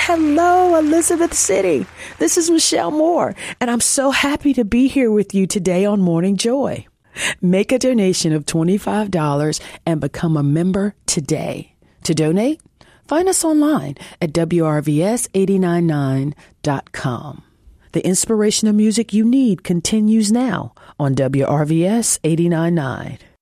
Hello, Elizabeth City. This is Michelle Moore, and I'm so happy to be here with you today on Morning Joy. Make a donation of $25 and become a member today. To donate, find us online at WRVS899.com. The inspirational music you need continues now on WRVS 899.